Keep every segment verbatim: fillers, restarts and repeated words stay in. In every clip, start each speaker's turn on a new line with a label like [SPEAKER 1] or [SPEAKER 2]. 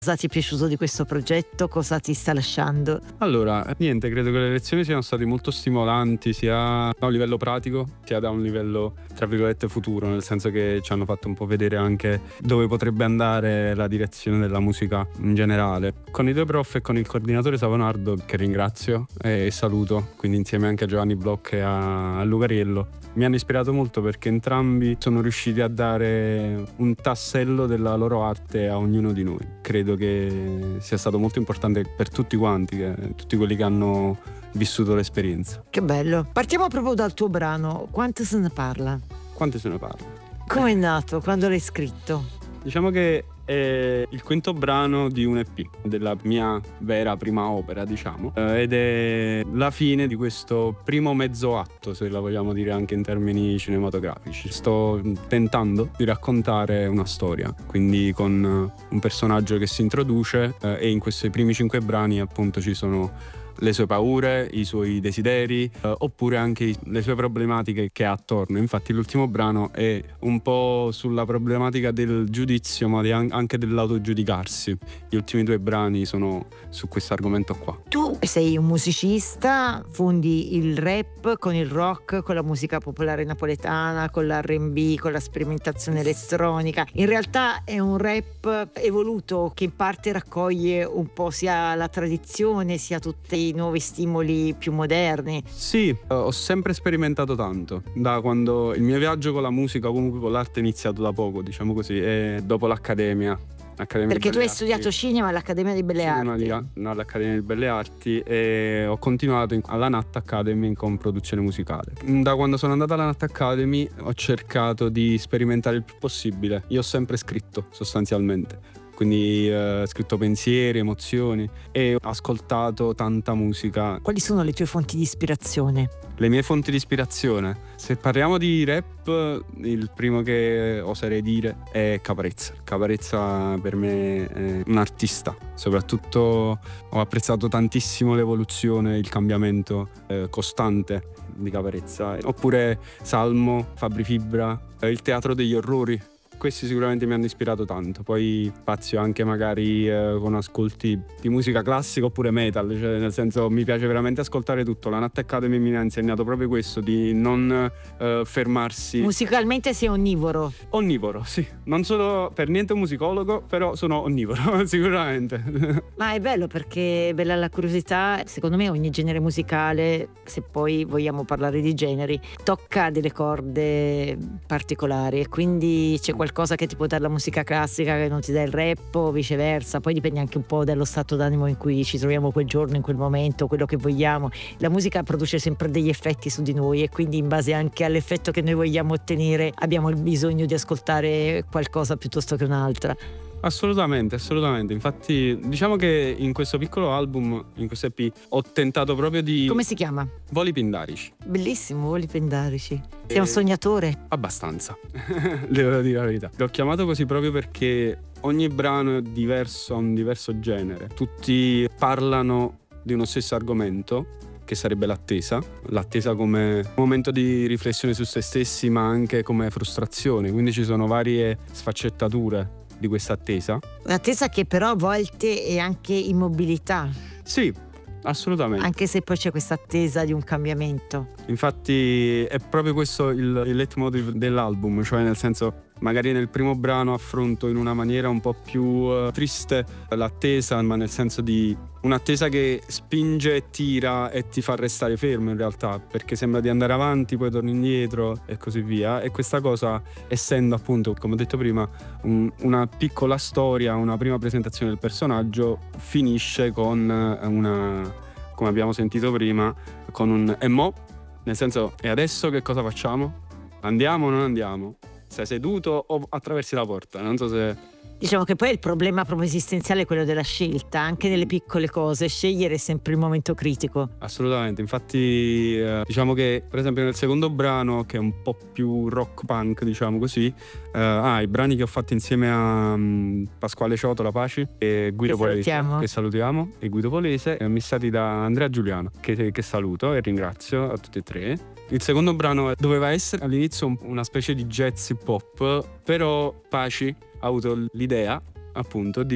[SPEAKER 1] Cosa ti è piaciuto di questo progetto? Cosa ti sta lasciando?
[SPEAKER 2] Allora, niente, credo che le lezioni siano state molto stimolanti sia da un livello pratico sia da un livello, tra virgolette, futuro, nel senso che ci hanno fatto un po' vedere anche dove potrebbe andare la direzione della musica in generale. Con i due prof e con il coordinatore Savonardo, che ringrazio e saluto, quindi insieme anche a Giovanni Bloch e a, a Lugariello, mi hanno ispirato molto perché entrambi sono riusciti a dare un tassello della loro arte a ognuno di noi. Credo che sia stato molto importante per tutti quanti, che, tutti quelli che hanno vissuto l'esperienza.
[SPEAKER 1] Che bello. Partiamo proprio dal tuo brano. Quanto se ne parla?
[SPEAKER 2] Quante se ne parla?
[SPEAKER 1] Come è nato? Quando l'hai scritto?
[SPEAKER 2] Diciamo che è il quinto brano di un E P, della mia vera prima opera, diciamo, eh, ed è la fine di questo primo mezzo atto, se la vogliamo dire anche in termini cinematografici. Sto tentando di raccontare una storia, quindi con un personaggio che si introduce eh, e in questi primi cinque brani appunto ci sono le sue paure, i suoi desideri, eh, oppure anche le sue problematiche che ha attorno. Infatti l'ultimo brano è un po' sulla problematica del giudizio, ma di an- anche dell'autogiudicarsi. Gli ultimi due brani sono su questo argomento qua.
[SPEAKER 1] Tu sei un musicista, fondi il rap con il rock, con la musica popolare napoletana, con l'R and B, con la sperimentazione elettronica. In realtà è un rap evoluto che in parte raccoglie un po' sia la tradizione sia tutti i nuovi stimoli più moderni.
[SPEAKER 2] Sì, ho sempre sperimentato tanto, da quando il mio viaggio con la musica, comunque con l'arte, è iniziato da poco, diciamo così, e dopo l'accademia. Accademia
[SPEAKER 1] Perché tu hai
[SPEAKER 2] Arti.
[SPEAKER 1] studiato cinema all'Accademia di Belle
[SPEAKER 2] Cinema
[SPEAKER 1] Arti.
[SPEAKER 2] Di, no, all'Accademia di Belle Arti, e ho continuato in, alla Nat Academy con produzione musicale. Da quando sono andato alla Nat Academy ho cercato di sperimentare il più possibile. Io ho sempre scritto, sostanzialmente. Quindi ho eh, scritto pensieri, emozioni e ho ascoltato tanta musica.
[SPEAKER 1] Quali sono le tue fonti di ispirazione?
[SPEAKER 2] Le mie fonti di ispirazione? Se parliamo di rap, il primo che oserei dire è Caparezza. Caparezza per me è un artista. Soprattutto ho apprezzato tantissimo l'evoluzione, il cambiamento eh, costante di Caparezza. Oppure Salmo, Fabri Fibra, eh, il teatro degli orrori. Questi sicuramente mi hanno ispirato tanto. Poi spazio anche magari eh, con ascolti di musica classica oppure metal, cioè nel senso mi piace veramente ascoltare tutto. La Nat Academy mi ha insegnato proprio questo, di non eh, fermarsi.
[SPEAKER 1] Musicalmente sei onnivoro.
[SPEAKER 2] Onnivoro, sì. Non sono per niente un musicologo, però sono onnivoro, sicuramente.
[SPEAKER 1] Ma è bello perché è bella la curiosità. Secondo me ogni genere musicale, se poi vogliamo parlare di generi, tocca delle corde particolari e quindi c'è qualcosa che ti può dare la musica classica che non ti dà il rap o viceversa. Poi dipende anche un po' dallo stato d'animo in cui ci troviamo quel giorno, in quel momento, quello che vogliamo. La musica produce sempre degli effetti su di noi e quindi in base anche all'effetto che noi vogliamo ottenere abbiamo il bisogno di ascoltare qualcosa piuttosto che un'altra.
[SPEAKER 2] Assolutamente, assolutamente. Infatti diciamo che in questo piccolo album, in questo E P, ho tentato proprio di...
[SPEAKER 1] Come si chiama?
[SPEAKER 2] Voli pindarici.
[SPEAKER 1] Bellissimo, Voli Pindarici. Sei
[SPEAKER 2] E-
[SPEAKER 1] un sognatore?
[SPEAKER 2] Abbastanza, devo dire la verità. L'ho chiamato così proprio perché ogni brano è diverso, ha un diverso genere. Tutti parlano di uno stesso argomento, che sarebbe l'attesa. L'attesa come momento di riflessione su se stessi, ma anche come frustrazione. Quindi ci sono varie sfaccettature di questa attesa.
[SPEAKER 1] Un'attesa che però a volte è anche immobilità,
[SPEAKER 2] Sì, assolutamente.
[SPEAKER 1] anche se poi c'è questa attesa di un cambiamento.
[SPEAKER 2] Infatti è proprio questo il, il leitmotiv dell'album, cioè nel senso magari nel primo brano affronto in una maniera un po' più uh, triste l'attesa, ma nel senso di un'attesa che spinge e tira e ti fa restare fermo in realtà, perché sembra di andare avanti, poi torni indietro e così via. E questa cosa, essendo appunto, come ho detto prima, un, una piccola storia, una prima presentazione del personaggio, finisce con una, come abbiamo sentito prima, con un e mo', nel senso, e adesso che cosa facciamo? Andiamo o non andiamo? Sei seduto o attraversi la porta? Non so se...
[SPEAKER 1] Diciamo che poi il problema proprio esistenziale è quello della scelta, anche nelle piccole cose, scegliere è sempre il momento critico.
[SPEAKER 2] Assolutamente, infatti eh, diciamo che per esempio nel secondo brano, che è un po' più rock punk, diciamo così, eh, ah, i brani che ho fatto insieme a um, Pasquale Ciotola Paci e Guido
[SPEAKER 1] Che
[SPEAKER 2] Polese,
[SPEAKER 1] salutiamo.
[SPEAKER 2] che salutiamo, e Guido Polese, eh, missati da Andrea Giuliano, che, che saluto e ringrazio a tutti e tre. Il secondo brano doveva essere all'inizio un- una specie di jazz hip hop, però Paci ha avuto l'idea appunto di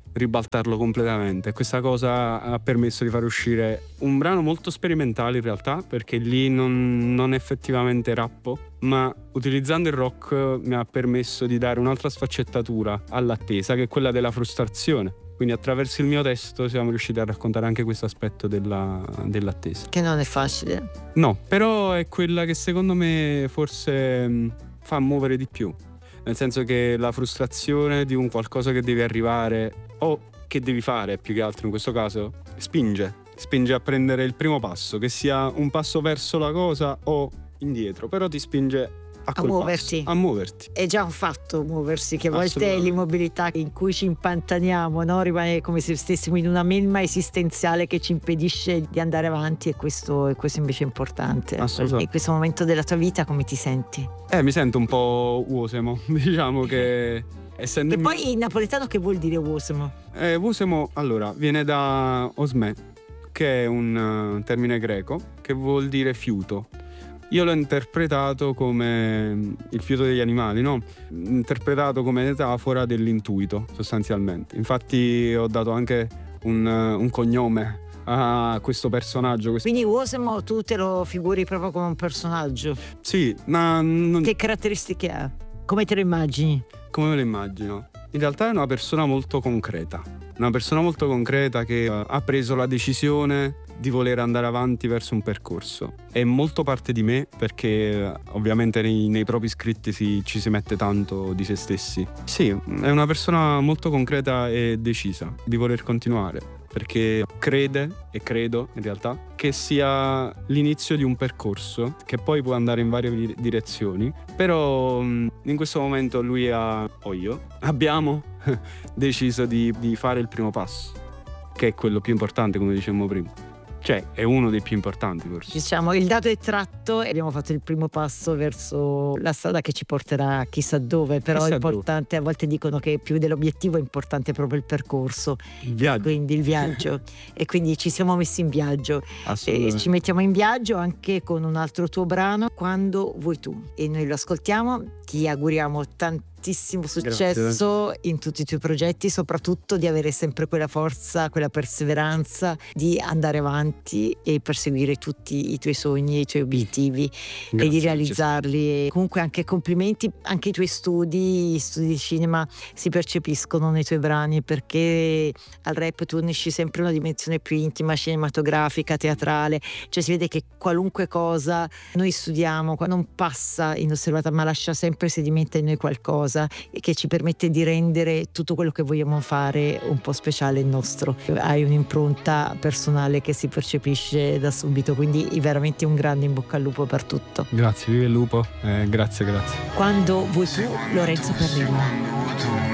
[SPEAKER 2] ribaltarlo completamente. Questa cosa ha permesso di far uscire un brano molto sperimentale in realtà, perché lì non, non effettivamente rappo, ma utilizzando il rock mi ha permesso di dare un'altra sfaccettatura all'attesa, che è quella della frustrazione. Quindi attraverso il mio testo siamo riusciti a raccontare anche questo aspetto della, dell'attesa.
[SPEAKER 1] Che non è facile.
[SPEAKER 2] No, però è quella che secondo me forse mh, fa muovere di più. Nel senso che la frustrazione di un qualcosa che deve arrivare o che devi fare, più che altro in questo caso, spinge. Spinge a prendere il primo passo, che sia un passo verso la cosa o indietro, però ti spinge a,
[SPEAKER 1] a muoverti.
[SPEAKER 2] Passo, a muoverti.
[SPEAKER 1] È già un fatto muoversi, che a volte è l'immobilità in cui ci impantaniamo, no? Rimane come se stessimo in una melma esistenziale che ci impedisce di andare avanti, e questo, e questo invece è importante. In questo momento della tua vita come ti senti?
[SPEAKER 2] Eh, mi sento un po' uosemo, diciamo che... Essendo
[SPEAKER 1] e poi mio... in napoletano che vuol dire uosemo?
[SPEAKER 2] Eh, uosemo, allora, viene da osmè, che è un uh, termine greco che vuol dire fiuto. Io l'ho interpretato come il fiuto degli animali, no? Interpretato come metafora dell'intuito, sostanzialmente. Infatti ho dato anche un, un cognome a questo personaggio. Questo...
[SPEAKER 1] Quindi Uosemo tu te lo figuri proprio come un personaggio?
[SPEAKER 2] Sì, ma... Non...
[SPEAKER 1] Che caratteristiche ha? Come te lo immagini?
[SPEAKER 2] Come me lo immagino? In realtà è una persona molto concreta. Una persona molto concreta che ha preso la decisione di voler andare avanti verso un percorso. È molto parte di me, perché ovviamente nei, nei propri scritti si, ci si mette tanto di se stessi. Sì, è una persona molto concreta e decisa di voler continuare, perché crede, e credo in realtà, che sia l'inizio di un percorso che poi può andare in varie direzioni, però in questo momento lui ha, o io, abbiamo deciso di, di fare il primo passo, che è quello più importante, come dicevamo prima. Cioè, è uno dei più importanti forse.
[SPEAKER 1] Diciamo, il dato è tratto e abbiamo fatto il primo passo verso la strada che ci porterà chissà dove, però
[SPEAKER 2] chissà
[SPEAKER 1] è importante, dove. A volte dicono che più dell'obiettivo è importante proprio il percorso.
[SPEAKER 2] Il viaggio.
[SPEAKER 1] Quindi il viaggio. E quindi ci siamo messi in viaggio.
[SPEAKER 2] Assolutamente.
[SPEAKER 1] E ci mettiamo in viaggio anche con un altro tuo brano, Quando vuoi tu. E noi lo ascoltiamo, ti auguriamo tanto tantissimo successo Grazie. In tutti i tuoi progetti, soprattutto di avere sempre quella forza, quella perseveranza di andare avanti e perseguire tutti i tuoi sogni e i tuoi obiettivi. Grazie, e di realizzarli. E comunque anche complimenti, anche i tuoi studi, gli studi di cinema si percepiscono nei tuoi brani, perché al rap tu unisci sempre una dimensione più intima, cinematografica, teatrale, cioè si vede che qualunque cosa noi studiamo non passa inosservata, ma lascia sempre sedimenta in noi qualcosa che ci permette di rendere tutto quello che vogliamo fare un po' speciale il nostro. Hai un'impronta personale che si percepisce da subito, quindi veramente un grande in bocca al lupo per tutto.
[SPEAKER 2] Grazie, vive il lupo, eh, grazie grazie.
[SPEAKER 1] Quando vuoi tu, Lorenzo Perrella.